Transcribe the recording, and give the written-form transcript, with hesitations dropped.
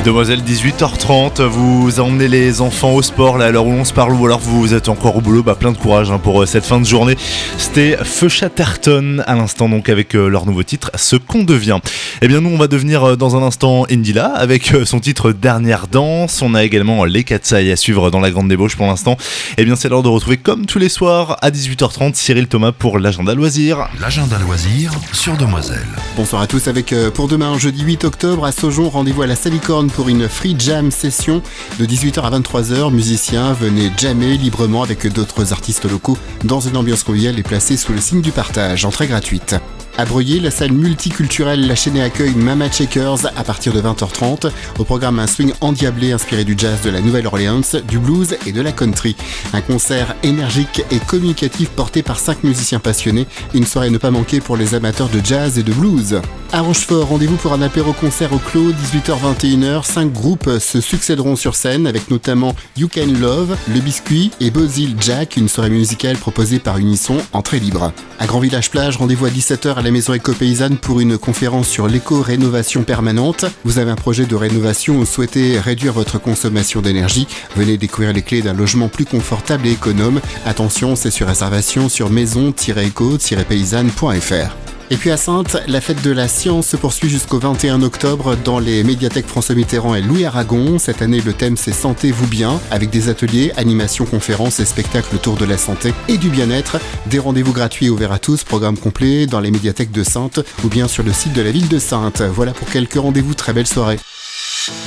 Demoiselle, 18h30, vous emmenez les enfants au sport là à l'heure où on se parle, ou alors vous êtes encore au boulot, plein de courage pour cette fin de journée. C'était Feu Chatterton à l'instant, donc avec leur nouveau titre Ce qu'on devient. Eh bien nous on va devenir dans un instant Indila avec son titre Dernière danse. On a également les Katsai à suivre dans la grande débauche pour l'instant. Eh bien c'est l'heure de retrouver comme tous les soirs à 18h30 Cyril Thomas pour l'agenda loisir. L'agenda loisir sur Demoiselle. Bonsoir à tous, avec pour demain jeudi 8 octobre à Saujon, rendez-vous à la Salicorne pour une free jam session de 18h à 23h. Musiciens, venez jammer librement avec d'autres artistes locaux dans une ambiance conviviale et placée sous le signe du partage, entrée gratuite. À Breuillé, la salle multiculturelle La Chaînée accueille Mama Checkers à partir de 20h30. Au programme, un swing endiablé inspiré du jazz de la Nouvelle-Orléans, du blues et de la country. Un concert énergique et communicatif porté par 5 musiciens passionnés. Une soirée à ne pas manquer pour les amateurs de jazz et de blues. À Rochefort, rendez-vous pour un apéro-concert au Clos, 18h-21h. 5 groupes se succéderont sur scène avec notamment You Can Love, Le Biscuit et Bozil Jack. Une soirée musicale proposée par Unisson, entrée libre. À Grand Village Plage, rendez-vous à 17h à la maison éco-paysanne pour une conférence sur l'éco-rénovation permanente. Vous avez un projet de rénovation ou souhaitez réduire votre consommation d'énergie? Venez découvrir les clés d'un logement plus confortable et économe. Attention, c'est sur réservation sur maison-éco-paysanne.fr. Et puis à Saintes, la fête de la science se poursuit jusqu'au 21 octobre dans les médiathèques François Mitterrand et Louis Aragon. Cette année, le thème c'est Sentez-vous bien, avec des ateliers, animations, conférences et spectacles autour de la santé et du bien-être. Des rendez-vous gratuits ouverts à tous, programme complet dans les médiathèques de Saintes ou bien sur le site de la ville de Saintes. Voilà pour quelques rendez-vous, très belle soirée.